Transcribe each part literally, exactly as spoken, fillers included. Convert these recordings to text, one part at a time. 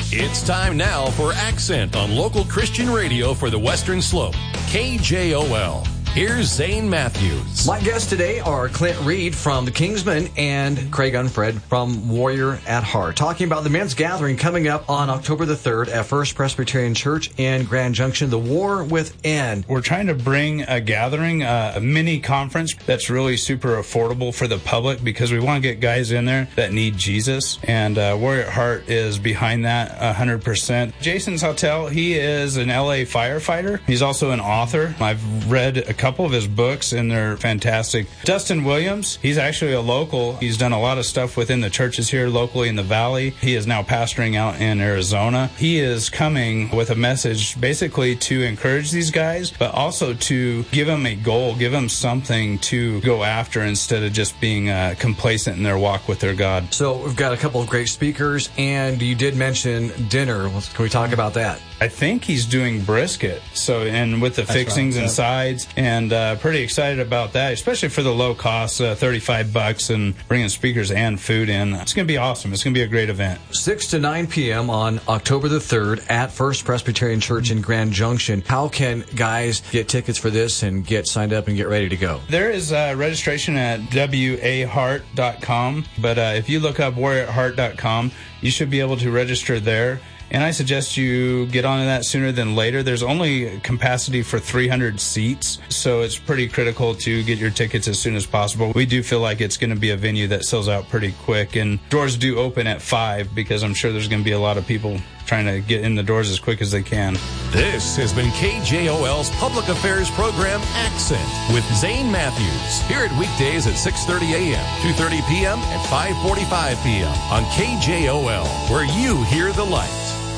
It's time now for Accent on local Christian radio for the Western Slope. K J O L. Here's Zane Matthews. My guests today are Clint Reed from the Kingsmen and Craig Unfred from Warrior at Heart, talking about the men's gathering coming up on October the third at First Presbyterian Church in Grand Junction, the War Within. We're trying to bring a gathering, uh, a mini conference that's really super affordable for the public because we want to get guys in there that need Jesus. And uh, Warrior at Heart is behind that one hundred percent. Jason Sautel, he is an L A firefighter. He's also an author. I've read a couple of his books, and they're fantastic. Dustin Williams, he's actually a local. He's done a lot of stuff within the churches here locally in the Valley. He is now pastoring out in Arizona. He is coming with a message basically to encourage these guys, but also to give them a goal, give them something to go after instead of just being uh, complacent in their walk with their God. So we've got a couple of great speakers, and you did mention dinner. Can we talk about that? I think he's doing brisket, so and with the That's fixings right. and sides, and uh, pretty excited about that, especially for the low cost, uh, thirty-five bucks, and bringing speakers and food in. It's going to be awesome. It's going to be a great event. six to nine p.m. on October the third at First Presbyterian Church in Grand Junction. How can guys get tickets for this and get signed up and get ready to go? There is uh, registration at w a heart dot com, but uh, if you look up warrior at heart dot com, you should be able to register there. And I suggest you get on that sooner than later. There's only capacity for three hundred seats, so it's pretty critical to get your tickets as soon as possible. We do feel like it's going to be a venue that sells out pretty quick, and doors do open at five because I'm sure there's going to be a lot of people trying to get in the doors as quick as they can. This has been K J O L's public affairs program, Accent, with Zane Matthews. Hear it weekdays at six thirty a.m., two thirty p.m., and five forty-five p.m. on K J O L, where you hear the light.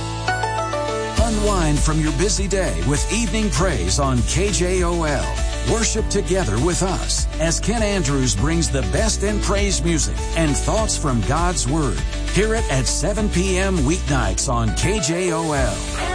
Unwind from your busy day with evening praise on K J O L. Worship together with us as Ken Andrews brings the best in praise music and thoughts from God's Word. Hear it at seven p.m. weeknights on K J O L.